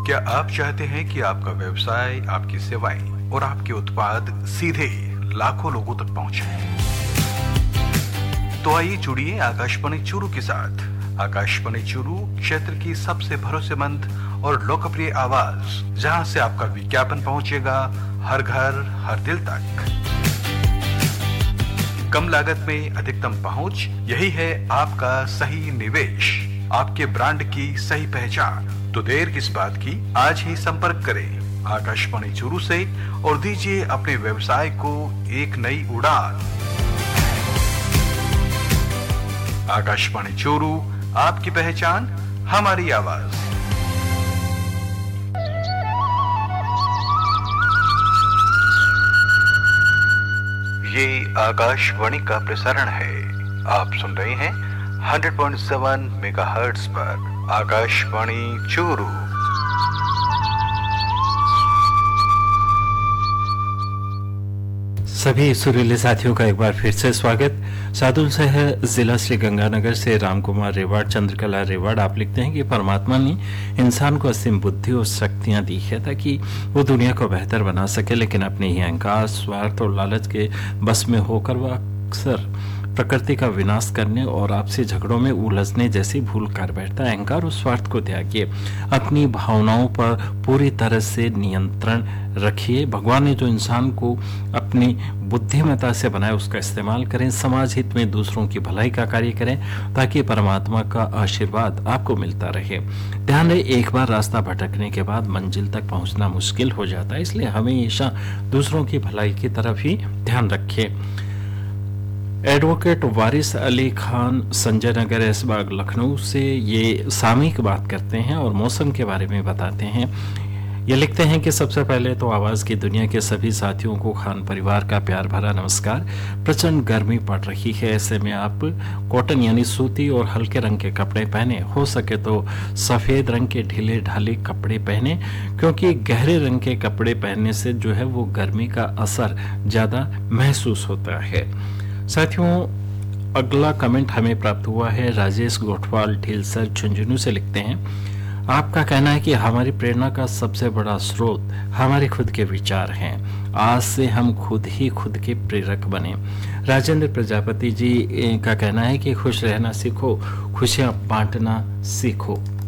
क्या आप चाहते हैं कि आपका व्यवसाय, आपकी सेवाएं और आपके उत्पाद सीधे लाखों लोगों तक पहुंचे? तो आइए जुड़िए आकाशवाणी चूरू के साथ। आकाशवाणी चूरू क्षेत्र की सबसे भरोसेमंद और लोकप्रिय आवाज, जहां से आपका विज्ञापन पहुंचेगा हर घर हर दिल तक। कम लागत में अधिकतम पहुंच, यही है आपका सही निवेश, आपके ब्रांड की सही पहचान। तो देर किस बात की, आज ही संपर्क करें आकाशवाणी चूरू से और दीजिए अपने व्यवसाय को एक नई उड़ान। आकाशवाणी चूरू, आपकी पहचान, हमारी आवाज। ये आकाशवाणी का प्रसारण है। आप सुन रहे हैं 100.7 मेगाहर्ट्ज पर आकाशवाणी चूरू। सभी सुरीले साथियों का एक बार फिर से स्वागत। सादुल से है जिला श्री गंगानगर से रामकुमार रेवाड़, चंद्रकला रेवाड़। आप लिखते हैं कि परमात्मा ने इंसान को असीम बुद्धि और शक्तियां दी है ताकि वो दुनिया को बेहतर बना सके, लेकिन अपने ही अहंकार, स्वार्थ और लालच के बस में होकर वह अक्सर प्रकृति का विनाश करने और आपसी झगड़ों में उलझने जैसी भूल कर बैठता है। अहंकार और स्वार्थ को त्यागिए, अपनी भावनाओं पर पूरी तरह से नियंत्रण रखिए। भगवान ने जो इंसान को अपनी बुद्धिमत्ता से बनाया उसका इस्तेमाल करें। समाज हित में दूसरों की भलाई का कार्य करें ताकि परमात्मा का आशीर्वाद आपको मिलता रहे। ध्यान रहे, एक बार रास्ता भटकने के बाद मंजिल तक पहुंचना मुश्किल हो जाता है, इसलिए हमेशा दूसरों की भलाई की तरफ ही ध्यान रखें। एडवोकेट वारिस अली खान संजय नगर ऐसबाग लखनऊ से ये सामयिक बात करते हैं और मौसम के बारे में बताते हैं। ये लिखते हैं कि सबसे पहले तो आवाज़ की दुनिया के सभी साथियों को खान परिवार का प्यार भरा नमस्कार। प्रचंड गर्मी पड़ रही है, ऐसे में आप कॉटन यानी सूती और हल्के रंग के कपड़े पहने, हो सके तो सफ़ेद रंग के ढीले ढाले कपड़े पहने, क्योंकि गहरे रंग के कपड़े पहनने से जो है वो गर्मी का असर ज़्यादा महसूस होता है। साथियों, अगला कमेंट हमें प्राप्त हुआ है राजेश गोठवाल ढीलसर झुंझुनू से। लिखते हैं, आपका कहना है कि हमारी प्रेरणा का सबसे बड़ा स्रोत हमारे खुद के विचार हैं। आज से हम खुद ही खुद के प्रेरक बने। राजेंद्र प्रजापति जी का कहना है कि खुश रहना सीखो, खुशियां बांटना सीखो।